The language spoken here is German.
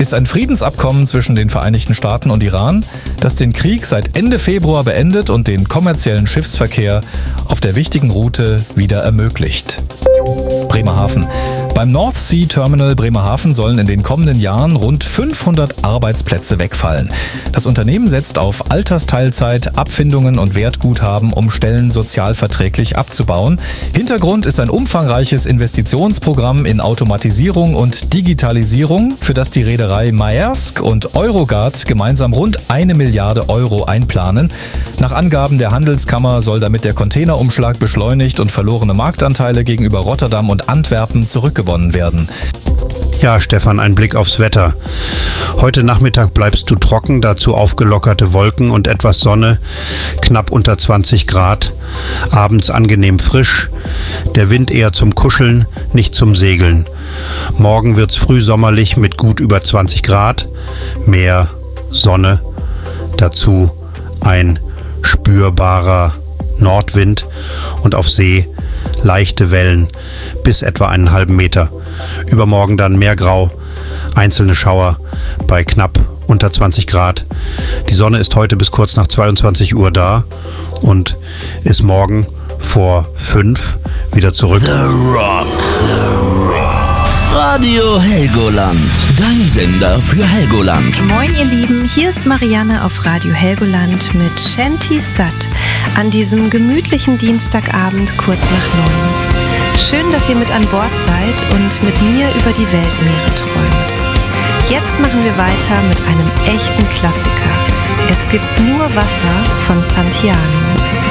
ist ein Friedensabkommen zwischen den Vereinigten Staaten und Iran, das den Krieg seit Ende Februar beendet und den kommerziellen Schiffsverkehr auf der wichtigen Route wieder ermöglicht. Bremerhaven. Beim North Sea Terminal Bremerhaven sollen in den kommenden Jahren rund 500 Arbeitsplätze wegfallen. Das Unternehmen setzt auf Altersteilzeit, Abfindungen und Wertguthaben, um Stellen sozialverträglich abzubauen. Hintergrund ist ein umfangreiches Investitionsprogramm in Automatisierung und Digitalisierung, für das die Reederei Maersk und Eurogard gemeinsam rund 1 Milliarde Euro einplanen. Nach Angaben der Handelskammer soll damit der Containerumschlag beschleunigt und verlorene Marktanteile gegenüber Rotterdam und Antwerpen zurückgewonnen werden. Ja, Stefan, ein Blick aufs Wetter. Heute Nachmittag bleibst du trocken, dazu aufgelockerte Wolken und etwas Sonne, knapp unter 20 Grad. Abends angenehm frisch, der Wind eher zum Kuscheln, nicht zum Segeln. Morgen wird's frühsommerlich mit gut über 20 Grad, Meer, Sonne, dazu ein spürbarer Nordwind und auf See leichte Wellen bis etwa 1,5 Meter. Übermorgen dann mehr Grau, einzelne Schauer bei knapp unter 20 Grad. Die Sonne ist heute bis kurz nach 22 Uhr da und ist morgen vor 5 wieder zurück. The Rock. Radio Helgoland, dein Sender für Helgoland. Moin ihr Lieben, hier ist Marianne auf Radio Helgoland mit Shanty Sat an diesem gemütlichen Dienstagabend kurz nach 9. Schön, dass ihr mit an Bord seid und mit mir über die Weltmeere träumt. Jetzt machen wir weiter mit einem echten Klassiker. Es gibt nur Wasser von Santiano.